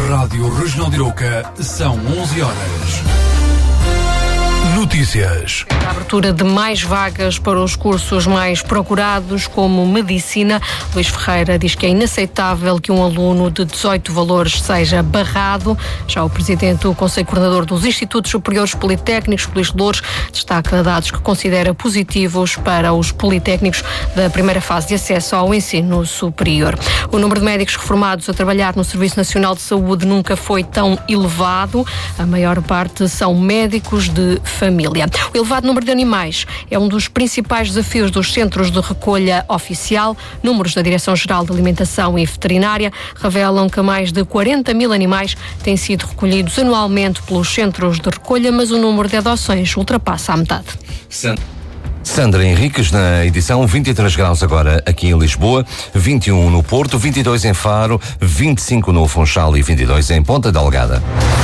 Rádio Regional de Arouca, são 11 horas. Notícias. A abertura de mais vagas para os cursos mais procurados, como Medicina. Luís Ferreira diz que é inaceitável que um aluno de 18 valores seja barrado. Já o presidente do Conselho Coordenador dos Institutos Superiores Politécnicos, Luís Loures, destaca dados que considera positivos para os politécnicos da primeira fase de acesso ao ensino superior. O número de médicos reformados a trabalhar no Serviço Nacional de Saúde nunca foi tão elevado. A maior parte são médicos de família. O elevado número de animais é um dos principais desafios dos centros de recolha oficial. Números da Direção-Geral de Alimentação e Veterinária revelam que mais de 40 mil animais têm sido recolhidos anualmente pelos centros de recolha, mas o número de adoções ultrapassa a metade. Sandra Henriques na edição, 23 graus agora aqui em Lisboa, 21 no Porto, 22 em Faro, 25 no Funchal e 22 em Ponta Delgada.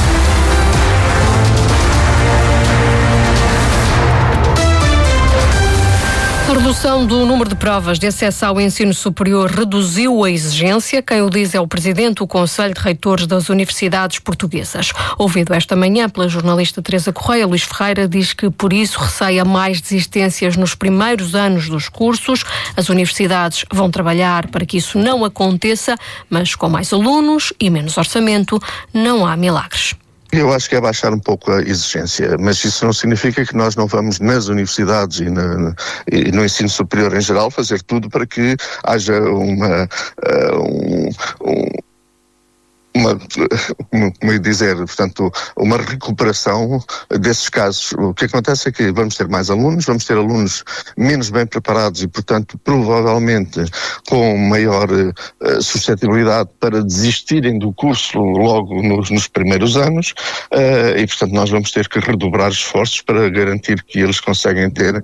A redução do número de provas de acesso ao ensino superior reduziu a exigência. Quem o diz é o presidente do Conselho de Reitores das Universidades Portuguesas. Ouvido esta manhã pela jornalista Teresa Correia, Luís Ferreira diz que por isso receia mais desistências nos primeiros anos dos cursos. As universidades vão trabalhar para que isso não aconteça, mas com mais alunos e menos orçamento não há milagres. Eu acho que é baixar um pouco a exigência, mas isso não significa que nós não vamos nas universidades e no ensino superior em geral fazer tudo para que haja uma recuperação desses casos. O que acontece é que vamos ter mais alunos, vamos ter alunos menos bem preparados e, portanto, provavelmente com maior suscetibilidade para desistirem do curso logo nos primeiros anos e, portanto, nós vamos ter que redobrar esforços para garantir que eles conseguem ter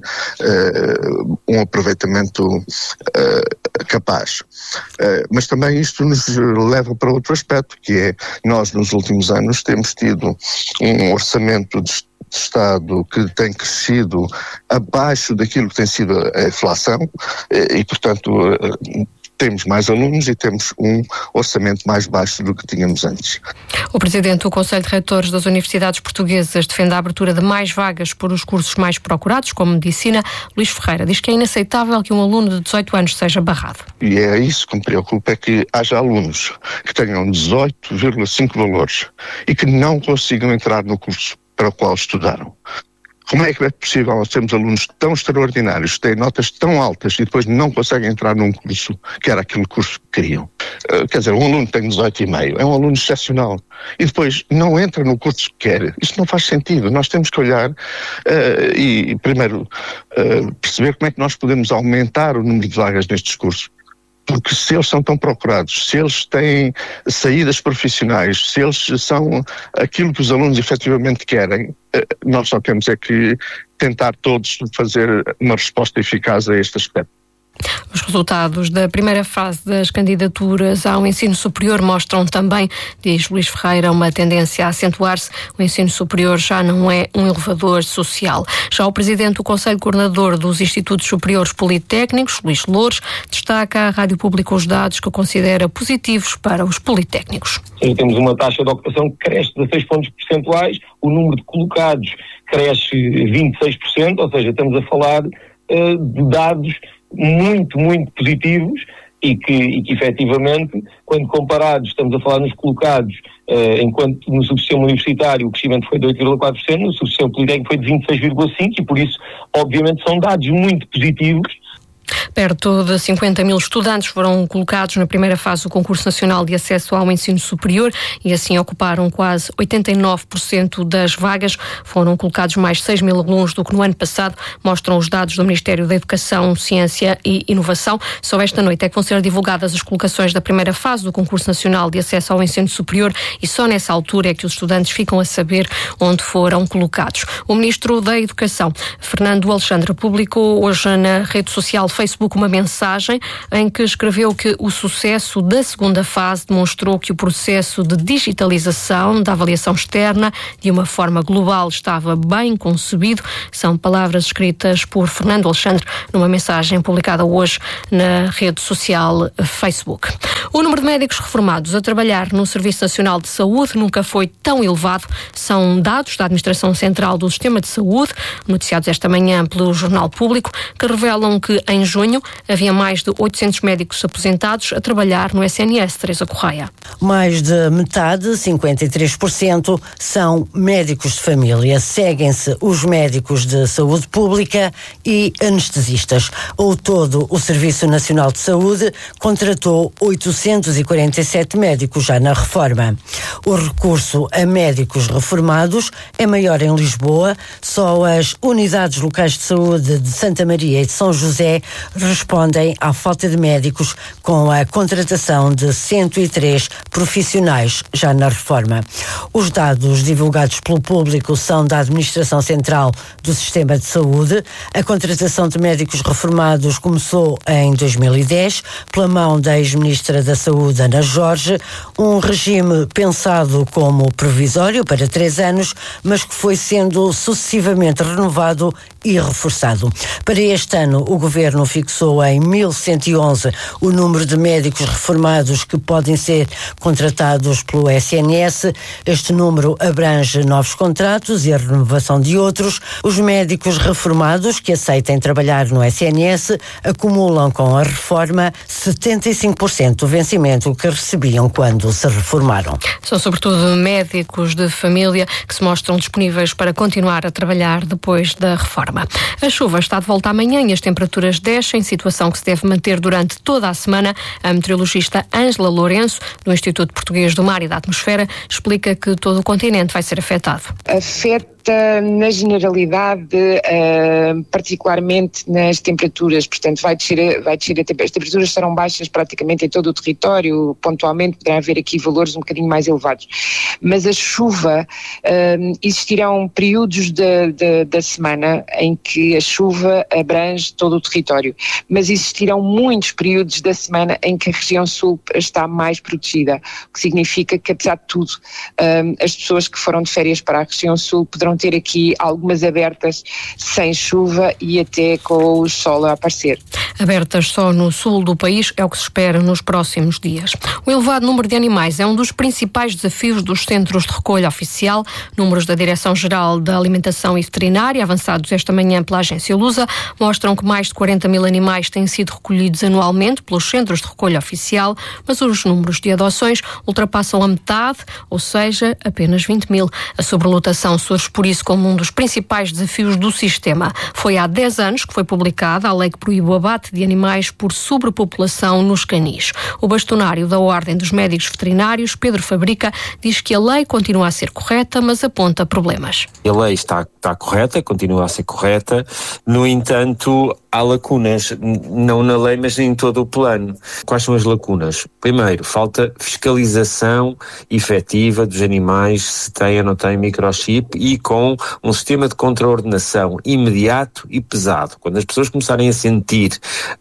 um aproveitamento capaz. Mas também isto nos leva para outro aspecto, que é, nós nos últimos anos temos tido um orçamento de Estado que tem crescido abaixo daquilo que tem sido a inflação e, portanto, temos mais alunos e temos um orçamento mais baixo do que tínhamos antes. O presidente do Conselho de Reitores das Universidades Portuguesas defende a abertura de mais vagas por os cursos mais procurados, como Medicina. Luís Ferreira diz que é inaceitável que um aluno de 18 anos seja barrado. E é isso que me preocupa, é que haja alunos que tenham 18,5 valores e que não consigam entrar no curso para o qual estudaram. Como é que é possível nós termos alunos tão extraordinários, que têm notas tão altas e depois não conseguem entrar num curso que era aquele curso que queriam? Quer dizer, um aluno que tem 18,5 é um aluno excepcional e depois não entra no curso que quer. Isto não faz sentido. Nós temos que olhar e primeiro perceber como é que nós podemos aumentar o número de vagas nestes cursos. Porque se eles são tão procurados, se eles têm saídas profissionais, se eles são aquilo que os alunos efetivamente querem, nós só temos é que tentar todos fazer uma resposta eficaz a este aspecto. Os resultados da primeira fase das candidaturas ao ensino superior mostram também, diz Luís Ferreira, uma tendência a acentuar-se. O ensino superior já não é um elevador social. Já o presidente do Conselho Coordenador dos Institutos Superiores Politécnicos, Luís Loures, destaca à Rádio Pública os dados que considera positivos para os politécnicos. Temos uma taxa de ocupação que cresce 16 pontos percentuais, o número de colocados cresce 26%, ou seja, estamos a falar de dados muito, muito positivos e que efetivamente, quando comparados, estamos a falar nos colocados, enquanto no subsistema universitário o crescimento foi de 8,4%, no subsistema politécnico foi de 26,5% e por isso, obviamente, são dados muito positivos. Perto de 50 mil estudantes foram colocados na primeira fase do Concurso Nacional de Acesso ao Ensino Superior e assim ocuparam quase 89% das vagas. Foram colocados mais 6 mil alunos do que no ano passado, mostram os dados do Ministério da Educação, Ciência e Inovação. Só esta noite é que vão ser divulgadas as colocações da primeira fase do Concurso Nacional de Acesso ao Ensino Superior e só nessa altura é que os estudantes ficam a saber onde foram colocados. O Ministro da Educação, Fernando Alexandre, publicou hoje na rede social Facebook Facebook uma mensagem em que escreveu que o sucesso da segunda fase demonstrou que o processo de digitalização da avaliação externa de uma forma global estava bem concebido. São palavras escritas por Fernando Alexandre numa mensagem publicada hoje na rede social Facebook. O número de médicos reformados a trabalhar no Serviço Nacional de Saúde nunca foi tão elevado. São dados da Administração Central do Sistema de Saúde, noticiados esta manhã pelo Jornal Público, que revelam que em junho havia mais de 800 médicos aposentados a trabalhar no SNS. Teresa Correia. Mais de metade, 53%, são médicos de família. Seguem-se os médicos de saúde pública e anestesistas. Ao todo, o Serviço Nacional de Saúde contratou 847 médicos já na reforma. O recurso a médicos reformados é maior em Lisboa. Só as unidades locais de saúde de Santa Maria e de São José respondem à falta de médicos, com a contratação de 103 profissionais já na reforma. Os dados divulgados pelo público são da Administração Central do Sistema de Saúde. A contratação de médicos reformados começou em 2010, pela mão da ex-ministra da Saúde, Ana Jorge, um regime pensado como provisório para 3 anos, mas que foi sendo sucessivamente renovado e reforçado. Para este ano, o Governo fixou em 1.111 o número de médicos reformados que podem ser contratados pelo SNS. Este número abrange novos contratos e a renovação de outros. Os médicos reformados que aceitem trabalhar no SNS acumulam com a reforma 75% do vencimento que recebiam quando se reformaram. São sobretudo médicos de família que se mostram disponíveis para continuar a trabalhar depois da reforma. A chuva está de volta amanhã e as temperaturas descem, situação que se deve manter durante toda a semana. A meteorologista Ângela Lourenço, do Instituto Português do Mar e da Atmosfera, explica que todo o continente vai ser afetado. Afeta na generalidade, particularmente nas temperaturas, portanto vai descer as temperaturas estarão baixas praticamente em todo o território, pontualmente poderá haver aqui valores um bocadinho mais elevados, mas a chuva, existirão períodos da semana em que a chuva abrange todo o território, mas existirão muitos períodos da semana em que a região sul está mais protegida, o que significa que, apesar de tudo, as pessoas que foram de férias para a região sul poderão ter aqui algumas abertas sem chuva e até com o sol a aparecer. Abertas só no sul do país é o que se espera nos próximos dias. O elevado número de animais é um dos principais desafios dos centros de recolha oficial. Números da Direção-Geral da Alimentação e Veterinária, avançados esta manhã pela agência Lusa, mostram que mais de 40 mil animais têm sido recolhidos anualmente pelos centros de recolha oficial, mas os números de adoções ultrapassam a metade, ou seja, apenas 20 mil. A sobrelotação surge por isso como um dos principais desafios do sistema. Foi há 10 anos que foi publicada a lei que proíbe o abate de animais por sobrepopulação nos canis. O bastonário da Ordem dos Médicos Veterinários, Pedro Fabrica, diz que a lei continua a ser correta, mas aponta problemas. A lei está correta, continua a ser correta, no entanto, há lacunas, não na lei, mas em todo o plano. Quais são as lacunas? Primeiro, falta fiscalização efetiva dos animais, se têm ou não têm microchip, e com um sistema de contraordenação imediato e pesado. Quando as pessoas começarem a sentir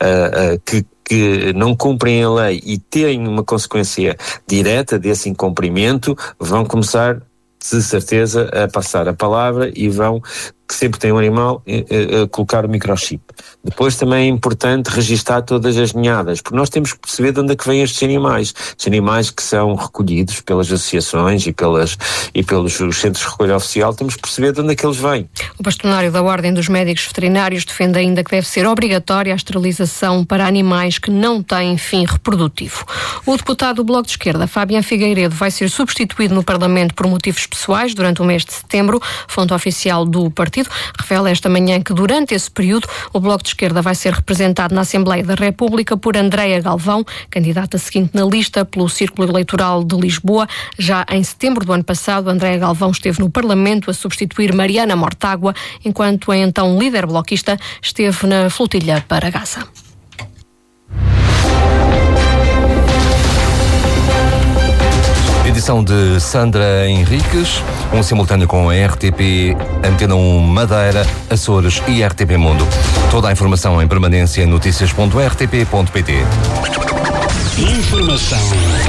que não cumprem a lei e têm uma consequência direta desse incumprimento, vão começar, de certeza, a passar a palavra e vão, que sempre tem um animal, colocar o microchip. Depois também é importante registar todas as ninhadas, porque nós temos que perceber de onde é que vêm estes animais. Os animais que são recolhidos pelas associações e pelos centros de recolha oficial, temos que perceber de onde é que eles vêm. O bastonário da Ordem dos Médicos Veterinários defende ainda que deve ser obrigatória a esterilização para animais que não têm fim reprodutivo. O deputado do Bloco de Esquerda, Fabián Figueiredo, vai ser substituído no Parlamento por motivos pessoais durante o mês de setembro. Fonte oficial do partido revela esta manhã que durante esse período o Bloco de Esquerda vai ser representado na Assembleia da República por Andreia Galvão, candidata seguinte na lista pelo Círculo Eleitoral de Lisboa. Já em setembro do ano passado, Andreia Galvão esteve no Parlamento a substituir Mariana Mortágua, enquanto a então líder bloquista esteve na flotilha para Gaza. Edição edição de Sandra Henriques, um simultâneo com a RTP, Antena 1 Madeira, Açores e RTP Mundo. Toda a informação em permanência em noticias.rtp.pt. Informação.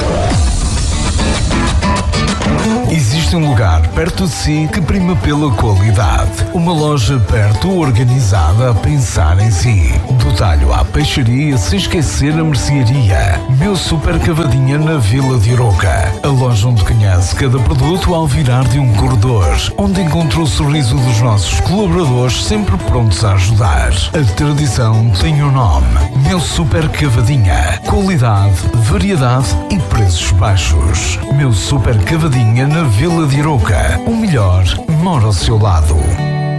Existe um lugar perto de si que prima pela qualidade. Uma loja perto, organizada, a pensar em si. Do talho à peixaria, sem esquecer a mercearia. Meu Super Cavadinha na Vila de Arouca. A loja onde conhece cada produto ao virar de um corredor. Onde encontra o sorriso dos nossos colaboradores, sempre prontos a ajudar. A tradição tem um nome. Meu Super Cavadinha. Qualidade, variedade e preços baixos. Meu Super Cavadinha na Vila de Arouca. O melhor mora ao seu lado.